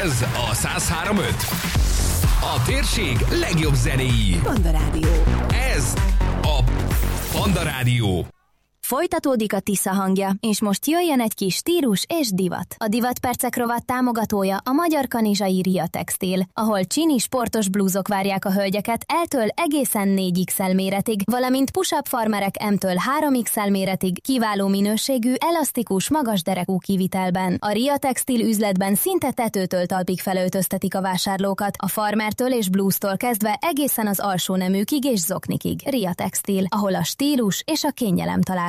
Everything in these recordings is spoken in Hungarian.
Ez a 103.5. A térség legjobb zenéi. Panda Rádió. Ez a Panda Rádió. Folytatódik a Tisza hangja, és most jöjjön egy kis stílus és divat. A Divatpercek rovat támogatója a magyar kanizsai Ria Textil, ahol csini sportos blúzok várják a hölgyeket L-től egészen 4XL méretig, valamint push-up farmerek M-től 3XL méretig kiváló minőségű, elasztikus, magas derekú kivitelben. A Ria Textil üzletben szinte tetőtől talpig felöltöztetik a vásárlókat, a farmertől és blúztól kezdve egészen az alsó neműkig és zoknikig. Ria Textil, ahol a stílus és a kényelem találkozik.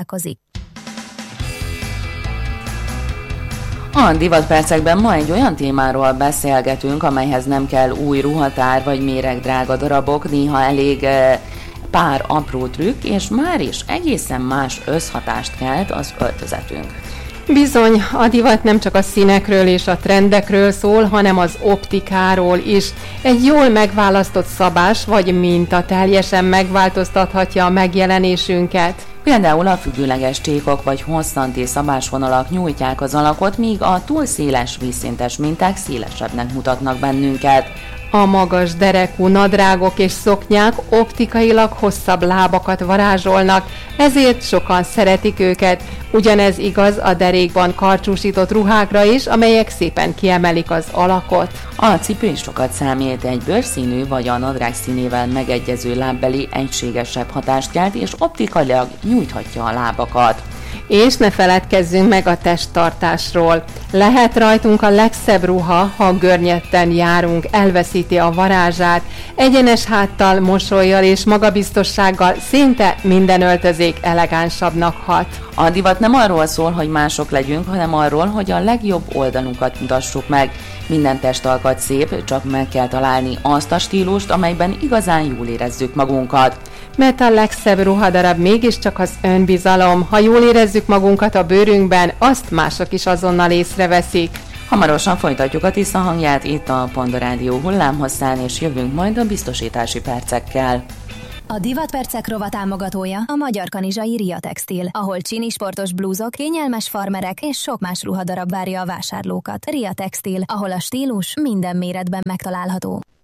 A Divatpercekben ma egy olyan témáról beszélgetünk, amelyhez nem kell új ruhatár vagy méregdrága darabok, néha elég pár apró trükk, és már is egészen más összhatást kelt az öltözetünk. Bizony, a divat nem csak a színekről és a trendekről szól, hanem az optikáról is. Egy jól megválasztott szabás vagy minta teljesen megváltoztathatja a megjelenésünket. Például a függőleges csíkok vagy hosszanti szabásvonalak nyújtják az alakot, míg a túl széles vízszintes minták szélesebbnek mutatnak bennünket. A magas derekú nadrágok és szoknyák optikailag hosszabb lábakat varázsolnak, ezért sokan szeretik őket. Ugyanez igaz a derékban karcsúsított ruhákra is, amelyek szépen kiemelik az alakot. A cipő is sokat számít, egy bőrszínű vagy a nadrág színével megegyező lábbeli egységesebb hatást kelt, és optikailag nyújthatja a lábakat. És ne feledkezzünk meg a testtartásról. Lehet rajtunk a legszebb ruha, ha görnyetten járunk, elveszíti a varázsát. Egyenes háttal, mosollyal és magabiztossággal szinte minden öltözék elegánsabbnak hat. A divat nem arról szól, hogy mások legyünk, hanem arról, hogy a legjobb oldalunkat mutassuk meg. Minden testalkat szép, csak meg kell találni azt a stílust, amelyben igazán jól érezzük magunkat. Mert a legszebb ruhadarab mégiscsak az önbizalom. Ha jól érezzük magunkat a bőrünkben, azt mások is azonnal észreveszik. Hamarosan folytatjuk a Tisza hangját itt a Panda Rádió hullámhosszán, és jövünk majd a biztosítási percekkel. A Divatpercek rovat támogatója a magyar kanizsai Ria Textil, ahol csini sportos blúzok, kényelmes farmerek és sok más ruhadarab várja a vásárlókat. Ria Textil, ahol a stílus minden méretben megtalálható.